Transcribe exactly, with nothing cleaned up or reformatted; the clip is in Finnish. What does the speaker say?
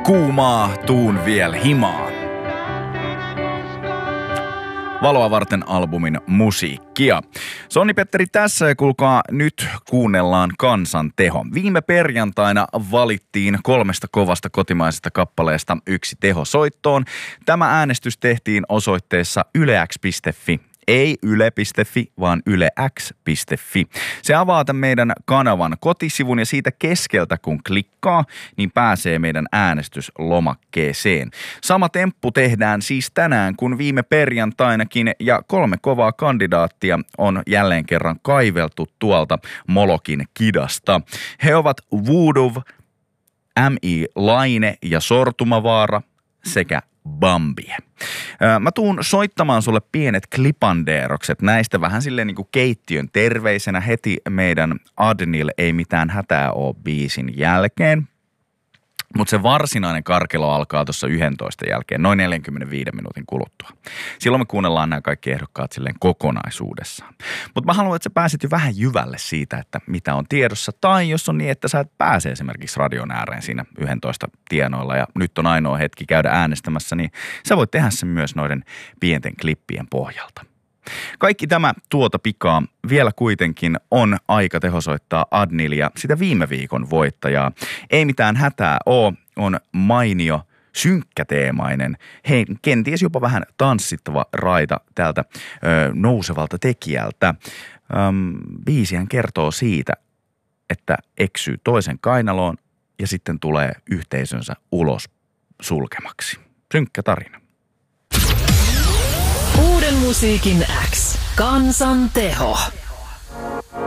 Kuumaa, tuun viel himaan. Valoa varten albumin musiikkia. Sonni-Petteri tässä ja kuulkaa, nyt kuunnellaan Kansan teho. Viime perjantaina valittiin kolmesta kovasta kotimaisesta kappaleesta yksi teho soittoon. Tämä äänestys tehtiin osoitteessa ylex piste fi. Ei yle piste fi, vaan ylex piste fi. Se avaa tämän meidän kanavan kotisivun ja siitä keskeltä kun klikkaa, niin pääsee meidän äänestyslomakkeeseen. Sama temppu tehdään siis tänään kuin viime perjantainakin ja kolme kovaa kandidaattia on jälleen kerran kaiveltu tuolta Molokin kidasta. He ovat Voodoo, M I Laine ja Sortumavaara sekä Bambie. Mä tuun soittamaan sulle pienet klipandeerokset näistä vähän silleen niin kuin keittiön terveisenä heti meidän Adnil ei mitään hätää oo biisin jälkeen. Mutta se varsinainen karkelo alkaa tuossa yksitoista jälkeen, noin neljänkymmenenviiden minuutin kuluttua. Silloin me kuunnellaan nämä kaikki ehdokkaat silleen kokonaisuudessaan. Mutta mä haluan, että sä pääset jo vähän jyvälle siitä, että mitä on tiedossa. Tai jos on niin, että sä et pääse esimerkiksi radion ääreen siinä yksitoista tienoilla ja nyt on ainoa hetki käydä äänestämässä, niin sä voit tehdä sen myös noiden pienten klippien pohjalta. Kaikki tämä tuota pikaa. Vielä kuitenkin on aika tehosoittaa Adnilia, sitä viime viikon voittajaa. Ei mitään hätää oo, on mainio, synkkäteemainen, hei, kenties jopa vähän tanssittava raita tältä ö, nousevalta tekijältä. Öm, biisihän kertoo siitä, että eksyy toisen kainaloon ja sitten tulee yhteisönsä ulos sulkemaksi. Synkkä tarina. Uuden musiikin X. Kansan teho.